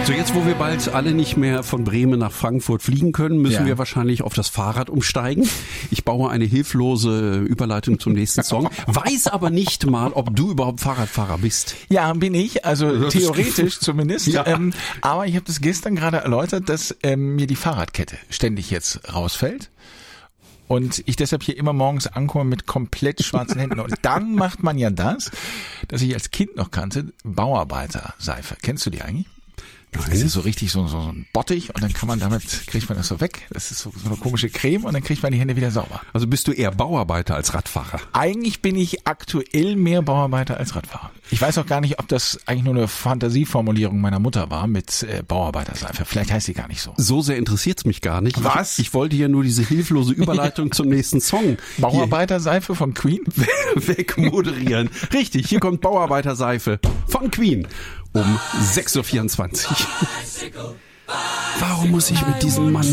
So, jetzt wo wir bald alle nicht mehr von Bremen nach Frankfurt fliegen können, müssen wir wahrscheinlich auf das Fahrrad umsteigen. Ich baue eine hilflose Überleitung zum nächsten Song, weiß aber nicht mal, ob du überhaupt Fahrradfahrer bist. Ja, bin ich, also theoretisch zumindest. Ja. Aber ich habe das gestern gerade erläutert, dass mir die Fahrradkette ständig jetzt rausfällt. Und ich deshalb hier immer morgens ankomme mit komplett schwarzen Händen. Und dann macht man ja das ich als Kind noch kannte, Bauarbeiterseife. Kennst du die eigentlich? Das ist so richtig so ein Bottich und dann kriegt man das so weg. Das ist so eine komische Creme und dann kriegt man die Hände wieder sauber. Also bist du eher Bauarbeiter als Radfahrer? Eigentlich bin ich aktuell mehr Bauarbeiter als Radfahrer. Ich weiß auch gar nicht, ob das eigentlich nur eine Fantasieformulierung meiner Mutter war mit Bauarbeiterseife. Vielleicht heißt sie gar nicht so. So sehr interessiert's mich gar nicht. Was? Ich wollte hier nur diese hilflose Überleitung zum nächsten Song. Bauarbeiterseife von Queen? Wegmoderieren. Richtig, hier kommt Bauarbeiterseife von Queen um 6.24 Uhr. Warum muss ich mit diesem Mann